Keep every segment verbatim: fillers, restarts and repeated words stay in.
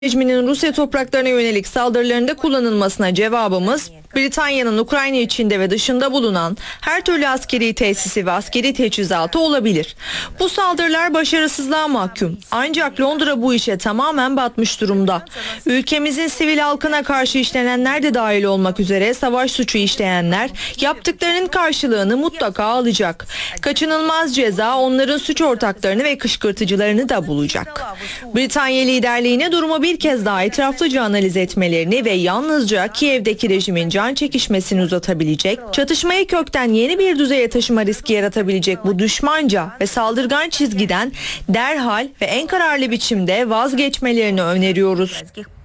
Rejiminin Rusya topraklarına yönelik saldırılarında kullanılmasına cevabımız, Britanya'nın Ukrayna içinde ve dışında bulunan her türlü askeri tesisi ve askeri teçhizatı olabilir. Bu saldırılar başarısızlığa mahkum. Ancak Londra bu işe tamamen batmış durumda. Ülkemizin sivil halkına karşı işlenenler de dahil olmak üzere savaş suçu işleyenler yaptıklarının karşılığını mutlaka alacak. Kaçınılmaz ceza onların suç ortaklarını ve kışkırtıcılarını da bulacak. Britanya liderliğine durumu bir kez daha etraflıca analiz etmelerini ve yalnızca Kiev'deki rejimin can çekişmesini uzatabilecek, çatışmayı kökten yeni bir düzeye taşıma riski yaratabilecek bu düşmanca ve saldırgan çizgiden derhal ve en kararlı biçimde vazgeçmelerini öneriyoruz.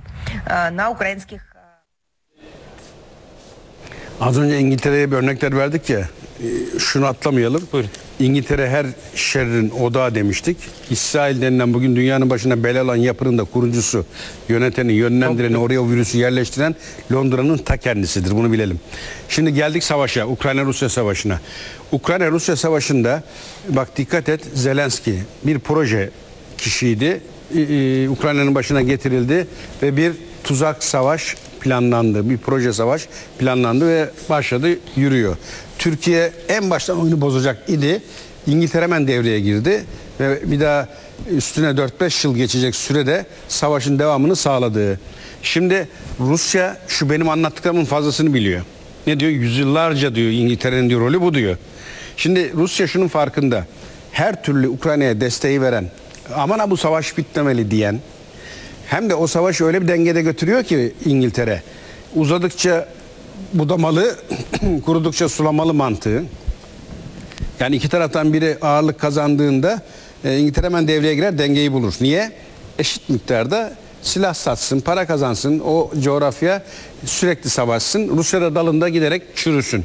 Az önce İngiltere'ye bir örnekler verdik ya, şunu atlamayalım. Buyurun. İngiltere her şerrin odağı demiştik. İsrail denilen bugün dünyanın başına bela olan yapının da kurucusu, yöneteni, yönlendireni, oraya o virüsü yerleştiren Londra'nın ta kendisidir. Bunu bilelim. Şimdi geldik savaşa, Ukrayna-Rusya savaşına. Ukrayna-Rusya savaşında bak dikkat et, Zelenski bir proje kişiydi. Ee, Ukrayna'nın başına getirildi ve bir tuzak savaş planlandı. Bir proje savaş planlandı ve başladı, yürüyor. Türkiye en baştan oyunu bozacak idi. İngiltere hemen devreye girdi ve bir daha üstüne dört beş yıl geçecek sürede savaşın devamını sağladı. Şimdi Rusya şu benim anlattıklarımın fazlasını biliyor. Ne diyor? Yüzyıllarca diyor İngiltere'nin diyor rolü bu diyor. Şimdi Rusya şunun farkında. Her türlü Ukrayna'ya desteği veren, aman ha bu savaş bitmemeli diyen, hem de o savaşı öyle bir dengede götürüyor ki İngiltere. Uzadıkça budamalı, kurudukça sulamalı mantığı. Yani iki taraftan biri ağırlık kazandığında e, İngiltere hemen devreye girer, dengeyi bulur. Niye? Eşit miktarda silah satsın, para kazansın, o coğrafya sürekli savaşsın. Rusya da dalında giderek çürüsün e,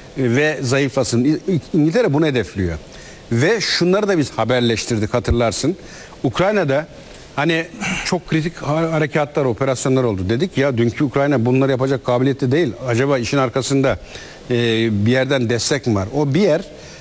ve zayıflasın. İngiltere bunu hedefliyor. Ve şunları da biz haberleştirdik, hatırlarsın. Ukrayna'da hani çok kritik harekatlar, operasyonlar oldu. Dedik ya dünkü Ukrayna bunları yapacak kabiliyette değil. Acaba işin arkasında e, bir yerden destek mi var? O bir yer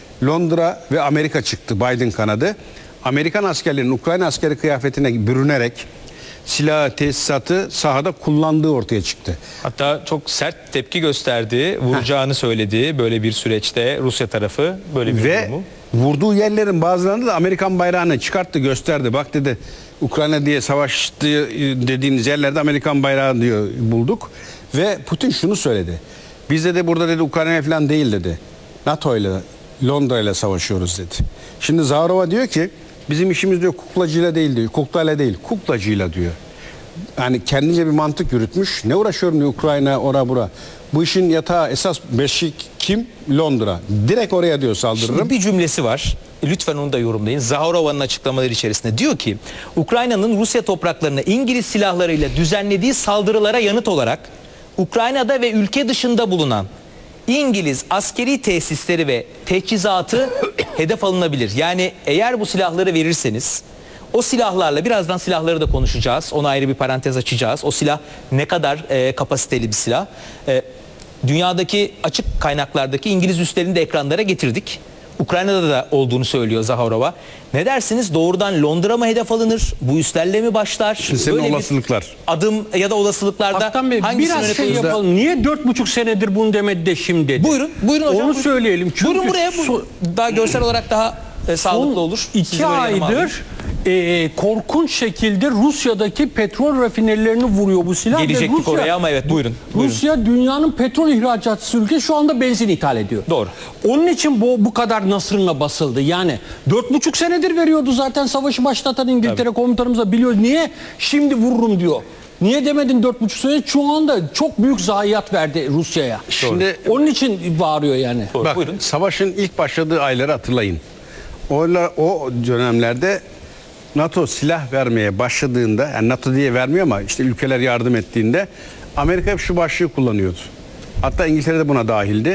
Londra ve Amerika çıktı, Biden kanadı. Amerikan askerlerinin Ukrayna askeri kıyafetine bürünerek silahı, tesisatı sahada kullandığı ortaya çıktı. Hatta çok sert tepki gösterdi, vuracağını söyledi böyle bir süreçte Rusya tarafı böyle bir Ve durumu. Vurduğu yerlerin bazılarında da Amerikan bayrağını çıkarttı, gösterdi. Bak dedi, Ukrayna diye savaştı dediğiniz yerlerde Amerikan bayrağı diyor bulduk. Ve Putin şunu söyledi. Biz de burada dedi Ukrayna falan değil dedi. NATO ile, Londra ile savaşıyoruz dedi. Şimdi Zaharova diyor ki bizim işimiz diyor kuklacıyla değil diyor. Kuklayla değil, kuklacıyla diyor. Yani kendince bir mantık yürütmüş. Ne uğraşıyorum diyor Ukrayna, ora bura. Bu işin yatağı esas beşik kim? Londra. Direkt oraya diyor saldırırım. Şimdi bir cümlesi var. Lütfen onu da yorumlayın. Zaharova'nın açıklamaları içerisinde diyor ki Ukrayna'nın Rusya topraklarına İngiliz silahlarıyla düzenlediği saldırılara yanıt olarak Ukrayna'da ve ülke dışında bulunan İngiliz askeri tesisleri ve teçhizatı hedef alınabilir. Yani eğer bu silahları verirseniz o silahlarla birazdan silahları da konuşacağız. Ona ayrı bir parantez açacağız. O silah ne kadar e, kapasiteli bir silah. E, dünyadaki açık kaynaklardaki İngiliz üslerini de ekranlara getirdik. Ukrayna'da da olduğunu söylüyor Zaharova. Ne dersiniz? Doğrudan Londra mı hedef alınır? Bu üslerle mi başlar? Şimdi senin Böyle olasılıklar. Adım ya da olasılıklarda Haktan Bey, hangisini biraz şey yönetiyoruz? yapalım. Niye dört buçuk senedir bunu demedi de şimdi dedi? Buyurun, buyurun hocam. Onu buyurun. söyleyelim. Çünkü buyurun buraya. Buyurun. Daha görsel olarak daha e, sağlıklı olur. Sizi İki böyle yanıma alayım. aydır e, korkunç şekilde Rusya'daki petrol rafinerilerini vuruyor bu silah. Gelecektik Rusya, oraya ama evet buyurun. buyurun. Rusya dünyanın petrol ihracatçısı ülke, şu anda benzin ithal ediyor. Doğru. Onun için bu bu kadar nasırına basıldı. Yani dört buçuk senedir veriyordu zaten savaşı başlatan İngiltere komutanımıza, biliyor. Niye şimdi vururum diyor. Niye demedin dört buçuk sene? Şu anda çok büyük zayiat verdi Rusya'ya. Şimdi Onun için bağırıyor yani. Doğru. bak, Buyurun. savaşın ilk başladığı ayları hatırlayın. O, o dönemlerde NATO silah vermeye başladığında, yani NATO diye vermiyor ama işte ülkeler yardım ettiğinde Amerika hep şu başlığı kullanıyordu. Hatta İngiltere de buna dahildi.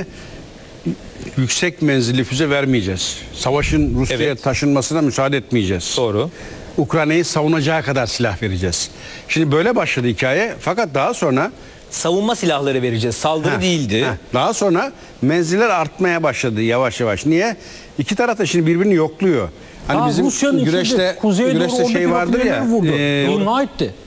Yüksek menzilli füze vermeyeceğiz. Savaşın Rusya'ya Evet. taşınmasına müsaade etmeyeceğiz. Doğru. Ukrayna'yı savunacağı kadar silah vereceğiz. Şimdi böyle başladı hikaye. Fakat daha sonra Savunma silahları vereceğiz. Saldırı Heh, değildi. heh. Daha sonra menziller artmaya başladı yavaş yavaş. Niye? İki taraf da şimdi birbirini yokluyor. Hani Aa, bizim Rusya'nın güreşte içinde kuzeye doğru güreşte şey oradaki vardır ya. rafineleri vurdu. e, İmha etti.